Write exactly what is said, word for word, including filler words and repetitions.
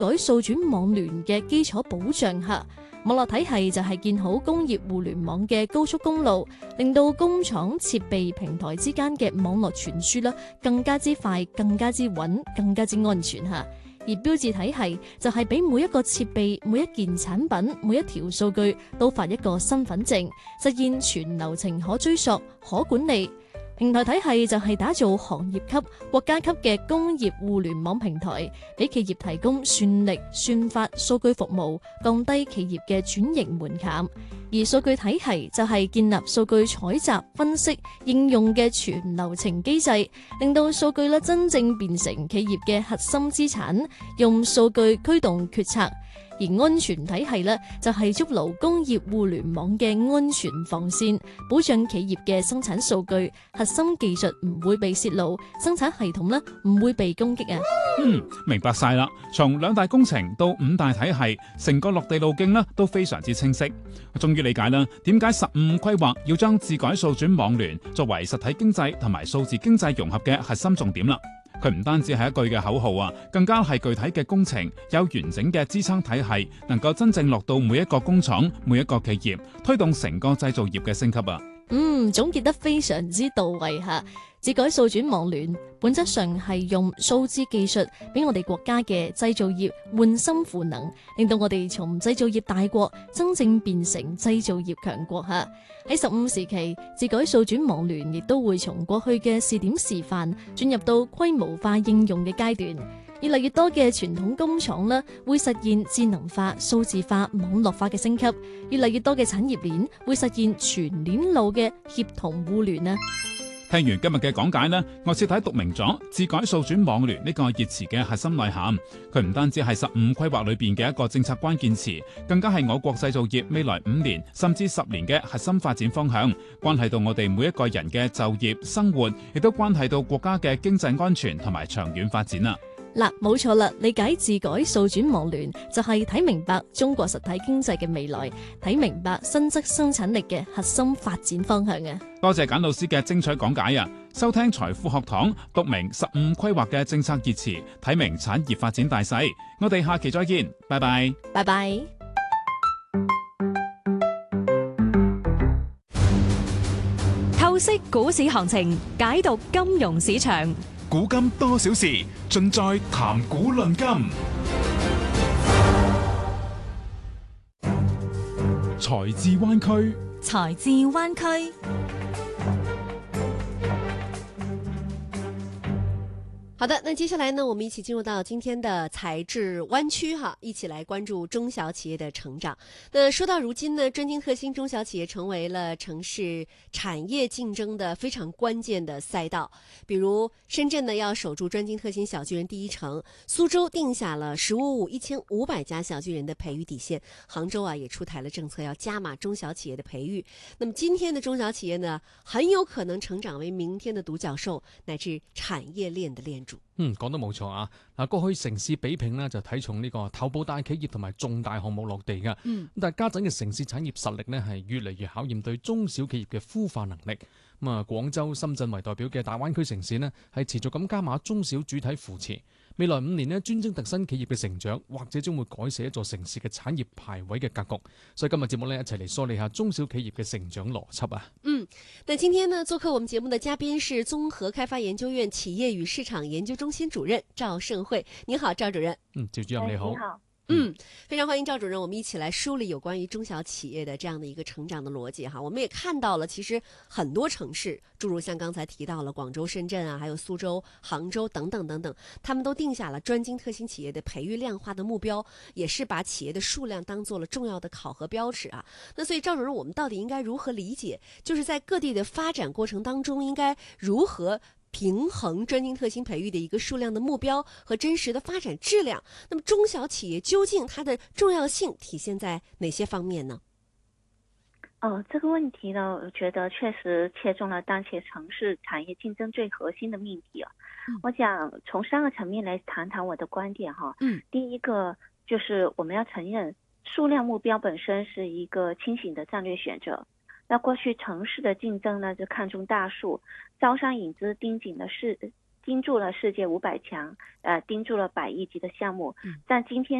改數轉網聯嘅基礎保障下，網絡體系就係建好工業互聯網嘅高速公路，令到工廠設備平台之間嘅網絡傳輸啦更加之快、更加之穩、更加之安全吓。而標誌體系就係俾每一個設備、每一件產品、每一條數據都發一個身份證，實現全流程可追溯、可管理。平台體系就係打造行業級、國家級嘅工業互聯網平台，俾企業提供算力、算法、數據服務，降低企業嘅轉型門檻。而數據體系就係建立數據採集、分析、應用嘅全流程機制，令到數據咧真正變成企業嘅核心資產，用數據驅動決策。而安全體系呢，就係築牢工業互聯網嘅安全防線，保障企業嘅生產數據、核心技術唔會被泄露，生產系統呢唔會被攻擊啊。 嗯，明白晒啦。從兩大工程到五大體系，成個落地路徑呢都非常之清晰。我終於理解啦，點解十五五規劃要將智改數轉網聯作為實體經濟同埋數字經濟融合嘅核心重點啦。佢唔單止係一句嘅口號啊，更加係具體嘅工程，有完整嘅支撐體系，能夠真正落到每一個工廠、每一個企業，推動成個製造業嘅升級啊！ 嗯，總結得非常之到位吓。智改數轉網聯本質上係用數字技術俾我哋國家嘅製造業換心賦能，令到我哋從製造業大國真正變成製造業強國吓。喺十五時期，智改數轉網聯亦都會從過去嘅試點示範進入到規模化應用嘅階段。越嚟越多嘅傳統工廠呢，會實現智能化、數字化、網絡化嘅升級；越嚟越多嘅產業鏈會實現全鏈路嘅協同互聯啊！ 聽完今日嘅講解呢，我徹底讀明咗智改數轉網聯呢個熱詞嘅核心內涵。佢唔單止係十五規劃裏邊嘅一個政策關鍵詞，更加係我國製造業未來五年甚至十年嘅核心發展方向，關係到我哋每一個人嘅就業、生活，亦都關係到國家嘅經濟安全同埋長遠發展啊！ 嗱，冇錯啦，理解智改數轉網聯就係睇明白中國實體經濟嘅未來，睇明白新質生產力嘅核心發展方向啊！ 多謝簡老師嘅精彩講解啊！收聽財富學堂，讀明十五規劃嘅政策熱詞，睇明產業發展大勢。我哋下期再見，拜拜， 拜拜。 透析股市行情，解讀金融市場。 古今多少事，盡在談股論金。財智灣區， 財智灣區。 好的，那接下來呢，我們一起進入到今天的財智灣區哈，一起來關注中小企業的成長。那說到如今呢，專精特新中小企業成為了城市產業競爭的非常關鍵的賽道。比如深圳呢要守住專精特新小巨人第一城，蘇州定下了十五五一千五百家小巨人的培育底線，杭州啊也出台了政策要加碼中小企業的培育。那麼今天的中小企業呢，很有可能成長為明天的獨角獸，乃至產業鏈的鏈主。 嗯，講得冇錯啊！嗱，過去城市比拼呢就睇重呢個頭部大企業同埋重大項目落地㗎。嗯，但係家陣嘅城市產業實力呢係越嚟越考驗對中小企業嘅孵化能力。咁啊，廣州、深圳為代表嘅大灣區城市呢係持續咁加碼中小主體扶持。未來五年呢，專精特新企業嘅成長，或者將會改寫一座城市嘅產業排位嘅格局。所以今日節目呢，一齊嚟梳理下中小企業嘅成長邏輯啊。 嗯，那今天呢，做客我們節目的嘉賓是綜合開發研究院企業與市場研究中心主任趙盛慧。你好，趙主任。 嗯，趙主任你好。 你好。 嗯，非常歡迎趙主任，我們一起來梳理有關於中小企業的這樣的一個成長的邏輯哈。我們也看到了，其實很多城市，諸如像剛才提到了廣州、深圳啊，還有蘇州、杭州等等等等，他們都定下了專精特新企業的培育量化的目標，也是把企業的數量當做了重要的考核標尺啊。那所以趙主任，我們到底應該如何理解，就是在各地的發展過程當中，應該如何平衡專精特新培育的一個數量的目標和真實的發展質量？那麼中小企業究竟它的重要性體現在哪些方面呢？ 哦，這個問題呢，我覺得確實切中了當前城市產業競爭最核心的命題啊。嗯、我想從三個層面來談談我的觀點哈。嗯，第一個就是我們要承認數量目標本身是一個清醒的戰略選擇。那過去城市的競爭呢，就看重大數，招商引資盯緊的是盯住了世界五百强，呃，盯住了百亿级的项目，但今天